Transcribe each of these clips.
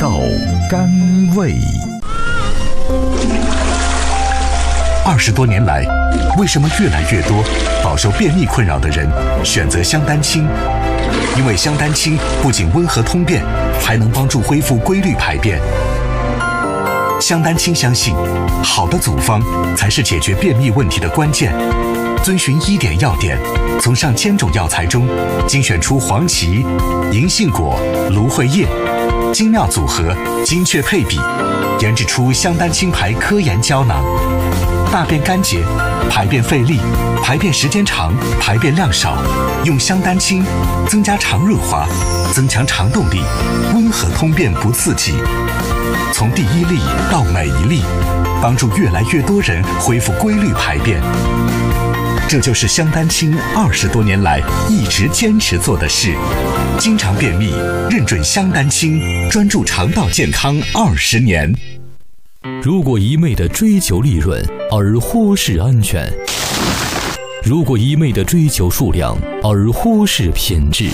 道甘味。20多年来，为什么越来越多饱受便秘困扰的人选择香丹青？因为香丹青不仅温和通便，还能帮助恢复规律排便。香丹青相信，好的组方才是解决便秘问题的关键。遵循1点要点，从上千种药材中精选出黄芪、银杏果、芦荟叶，精妙组合，精确配比，研制出香丹青牌科研胶囊。大便干结、排便费力、排便时间长、排便量少，用香丹青增加肠润滑，增强肠动力，温和通便不刺激。从第一粒到每一粒，帮助越来越多人恢复规律排便。这就是香丹青20多年来一直坚持做的事。经常便秘，认准香丹青，专注肠道健康20年。 如果一味地追求利润而忽视安全，如果一味地追求数量而忽视品质，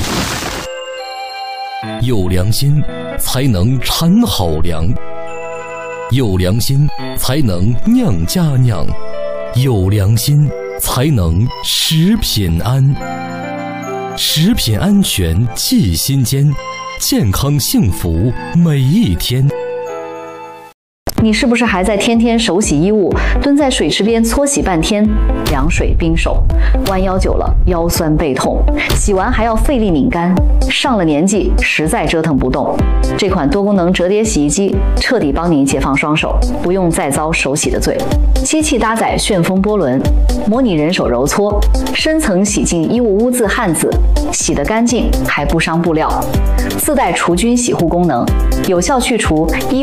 有良心才能产好粮，有良心才能酿佳酿，有良心才能食品安。食品安全记心间，健康幸福每一天。 你是不是还在天天手洗衣物，蹲在水池边搓洗半天，凉水冰手，弯腰久了腰酸背痛，洗完还要费力拧干，上了年纪实在折腾不动？这款多功能折叠洗衣机彻底帮您解放双手，不用再遭手洗的罪。机器搭载旋风波轮，模拟人手揉搓，深层洗净衣物污渍汗渍，洗得干净还不伤布料。自带除菌洗护功能，有效去除衣